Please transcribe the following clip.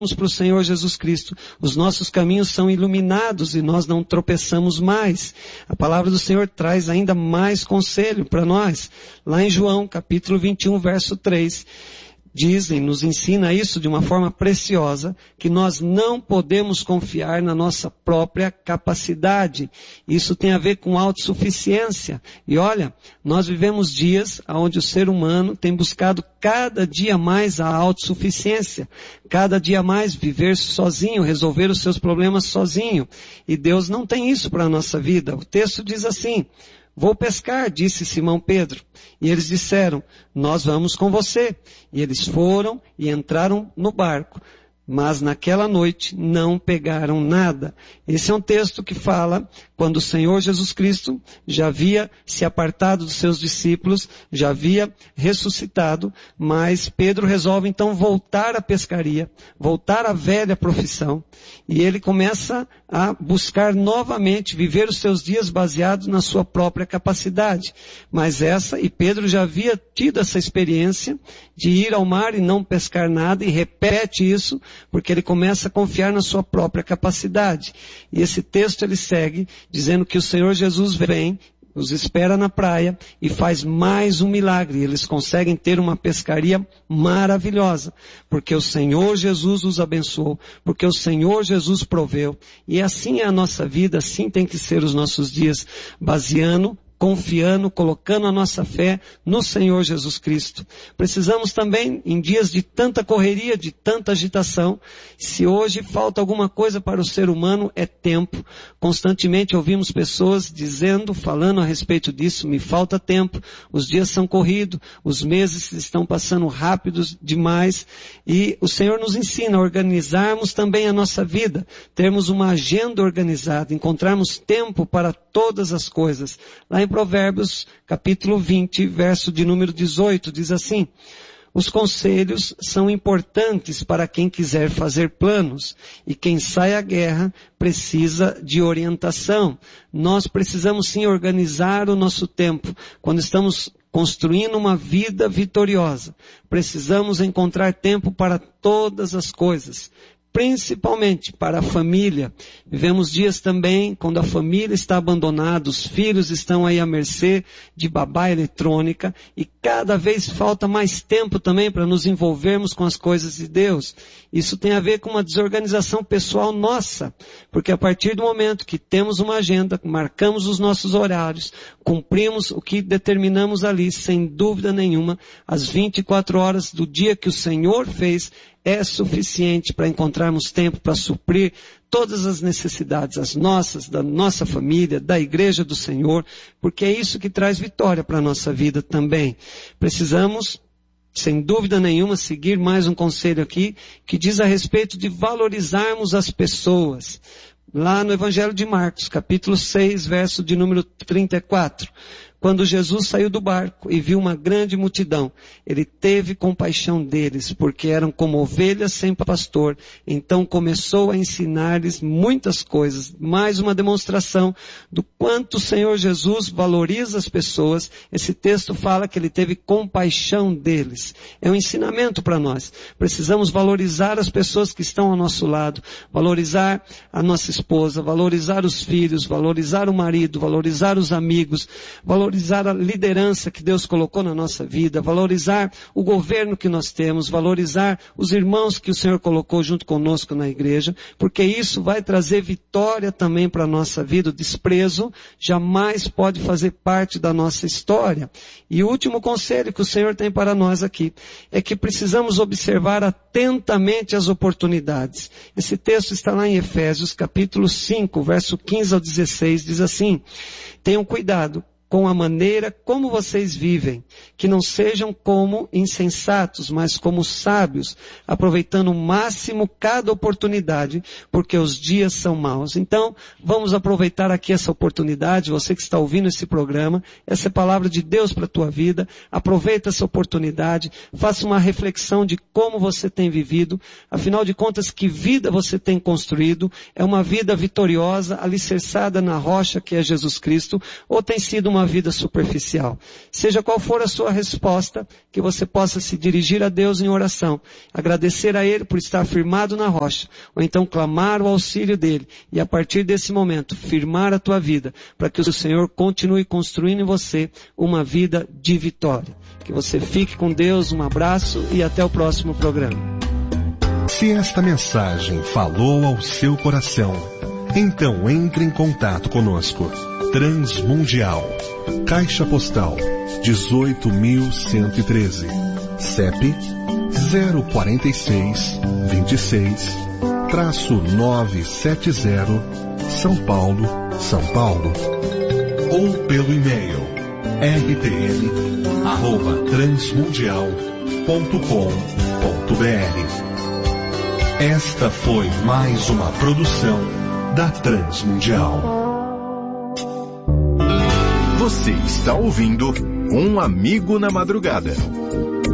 para o Senhor Jesus Cristo, os nossos caminhos são iluminados e nós não tropeçamos mais. A palavra do Senhor traz ainda mais conselho para nós. Lá em João, capítulo 21, verso 3, nos ensina isso de uma forma preciosa, que nós não podemos confiar na nossa própria capacidade. Isso tem a ver com autossuficiência. E olha, nós vivemos dias onde o ser humano tem buscado cada dia mais a autossuficiência, cada dia mais viver sozinho, resolver os seus problemas sozinho. E Deus não tem isso para a nossa vida. O texto diz assim: vou pescar, disse Simão Pedro. E eles disseram, nós vamos com você. E eles foram e entraram no barco. Mas naquela noite não pegaram nada. Esse é um texto que fala quando o Senhor Jesus Cristo já havia se apartado dos seus discípulos, já havia ressuscitado, mas Pedro resolve então voltar à pescaria, voltar à velha profissão, e ele começa a buscar novamente viver os seus dias baseados na sua própria capacidade. Mas Pedro já havia tido essa experiência de ir ao mar e não pescar nada, e repete isso, porque ele começa a confiar na sua própria capacidade. E esse texto ele segue dizendo que o Senhor Jesus vem, os espera na praia e faz mais um milagre. Eles conseguem ter uma pescaria maravilhosa, porque o Senhor Jesus os abençoou, porque o Senhor Jesus proveu. E assim é a nossa vida, assim tem que ser os nossos dias, confiando, colocando a nossa fé no Senhor Jesus Cristo. Precisamos também, em dias de tanta correria, de tanta agitação, se hoje falta alguma coisa para o ser humano, é tempo. Constantemente ouvimos pessoas falando a respeito disso, me falta tempo, os dias são corridos, os meses estão passando rápidos demais, e o Senhor nos ensina a organizarmos também a nossa vida, termos uma agenda organizada, encontrarmos tempo para todas as coisas. Lá em Provérbios, capítulo 20, verso de número 18, diz assim: os conselhos são importantes para quem quiser fazer planos, e quem sai à guerra precisa de orientação. Nós precisamos sim organizar o nosso tempo. Quando estamos construindo uma vida vitoriosa, precisamos encontrar tempo para todas as coisas, principalmente para a família. Vivemos dias também quando a família está abandonada, os filhos estão aí à mercê de babá eletrônica, e cada vez falta mais tempo também para nos envolvermos com as coisas de Deus. Isso tem a ver com uma desorganização pessoal nossa, porque a partir do momento que temos uma agenda, marcamos os nossos horários, cumprimos o que determinamos ali, sem dúvida nenhuma, as 24 horas do dia que o Senhor fez, é suficiente para encontrarmos tempo para suprir todas as necessidades, as nossas, da nossa família, da igreja do Senhor, porque é isso que traz vitória para a nossa vida também. Precisamos, sem dúvida nenhuma, seguir mais um conselho aqui, que diz a respeito de valorizarmos as pessoas. Lá no Evangelho de Marcos, capítulo 6, verso de número 34. Quando Jesus saiu do barco e viu uma grande multidão, ele teve compaixão deles, porque eram como ovelhas sem pastor. Então começou a ensinar-lhes muitas coisas. Mais uma demonstração do quanto o Senhor Jesus valoriza as pessoas. Esse texto fala que ele teve compaixão deles. É um ensinamento para nós. Precisamos valorizar as pessoas que estão ao nosso lado, valorizar a nossa esposa, valorizar os filhos, valorizar o marido, valorizar os amigos, valorizar a liderança que Deus colocou na nossa vida, valorizar o governo que nós temos, valorizar os irmãos que o Senhor colocou junto conosco na igreja, porque isso vai trazer vitória também para a nossa vida. O desprezo jamais pode fazer parte da nossa história. E o último conselho que o Senhor tem para nós aqui é que precisamos observar atentamente as oportunidades. Esse texto está lá em Efésios, capítulo 5, verso 15 ao 16, diz assim: tenham cuidado com a maneira como vocês vivem, que não sejam como insensatos, mas como sábios, aproveitando o máximo cada oportunidade, porque os dias são maus. Então, vamos aproveitar aqui essa oportunidade, você que está ouvindo esse programa, essa é a palavra de Deus para a tua vida, aproveita essa oportunidade, faça uma reflexão de como você tem vivido, afinal de contas, que vida você tem construído, é uma vida vitoriosa, alicerçada na rocha que é Jesus Cristo, ou tem sido uma uma vida superficial. Seja qual for a sua resposta, que você possa se dirigir a Deus em oração, agradecer a Ele por estar firmado na rocha, ou então clamar o auxílio dEle, e a partir desse momento, firmar a tua vida, para que o Senhor continue construindo em você uma vida de vitória. Que você fique com Deus, um abraço e até o próximo programa. Se esta mensagem falou ao seu coração, então entre em contato conosco. Transmundial, Caixa Postal 18.113, CEP 04626-970, São Paulo, São Paulo. Ou pelo e-mail rtm@transmundial.com.br. Esta foi mais uma produção da Transmundial. Você está ouvindo Um Amigo na Madrugada.